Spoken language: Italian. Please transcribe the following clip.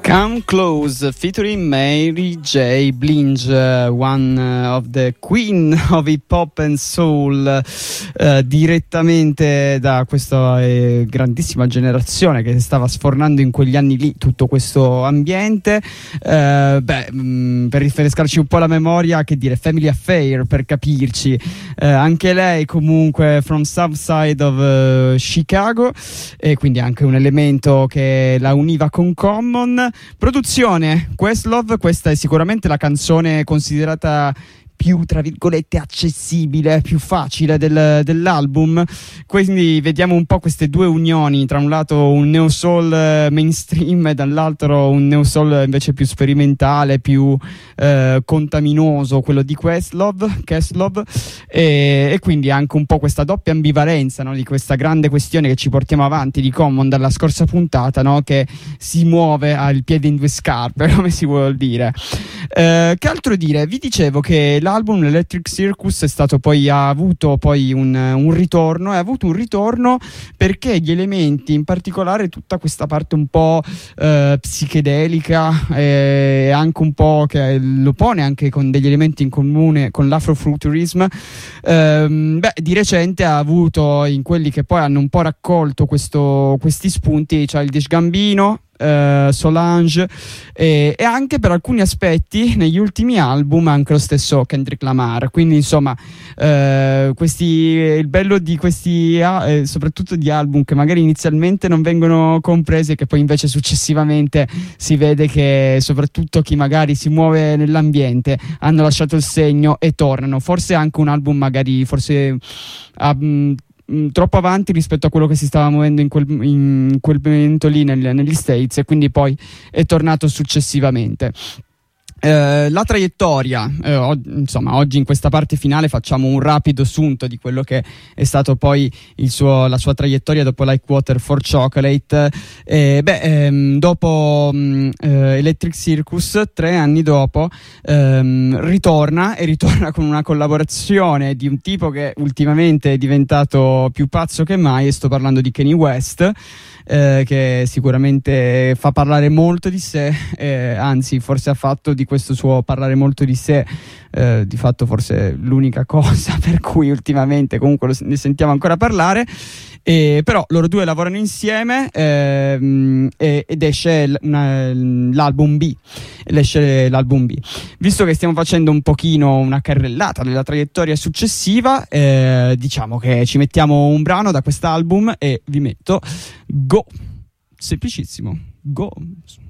Come Close featuring Mary J. Blige, one of the queen of hip hop and soul, direttamente da questa grandissima generazione che stava sfornando in quegli anni lì tutto questo ambiente. Per rinfrescarci un po' la memoria, che dire, Family Affair, per capirci, anche lei comunque from South Side of Chicago, e quindi anche un elemento che la univa con Common. Produzione Questlove, questa è sicuramente la canzone considerata più, tra virgolette, accessibile, più facile dell'album. Quindi vediamo un po' queste due unioni, tra un lato un neo soul mainstream e dall'altro un neo soul invece più sperimentale, più contaminoso, quello di Questlove, e quindi anche un po' questa doppia ambivalenza, no, di questa grande questione che ci portiamo avanti di Common dalla scorsa puntata, no, che si muove al piede in due scarpe, come si vuol dire. Che altro dire? Vi dicevo che l'album Electric Circus ha avuto poi un ritorno, perché gli elementi, in particolare tutta questa parte un po' psichedelica, e anche un po' che lo pone anche con degli elementi in comune con l'afrofuturism, di recente ha avuto, in quelli che poi hanno un po' raccolto questi spunti, Childish Gambino, Solange, e anche per alcuni aspetti negli ultimi album anche lo stesso Kendrick Lamar. Quindi insomma, il bello di questi soprattutto di album che magari inizialmente non vengono compresi e che poi invece successivamente si vede che soprattutto chi magari si muove nell'ambiente hanno lasciato il segno e tornano. Forse anche un album magari troppo avanti rispetto a quello che si stava muovendo in quel momento lì negli States, e quindi poi è tornato successivamente. La traiettoria, oggi in questa parte finale facciamo un rapido sunto di quello che è stato poi la sua traiettoria dopo Like Water for Chocolate. Dopo Electric Circus, 3 anni dopo, ritorna con una collaborazione di un tipo che ultimamente è diventato più pazzo che mai, e sto parlando di Kanye West, che sicuramente fa parlare molto di sé, anzi forse ha fatto di questo suo parlare molto di sé di fatto forse l'unica cosa per cui ultimamente comunque ne sentiamo ancora parlare. Però loro due lavorano insieme, ed esce l'album B. Visto che stiamo facendo un pochino una carrellata della traiettoria successiva, diciamo che ci mettiamo un brano da quest'album e vi metto Go, semplicissimo, Go.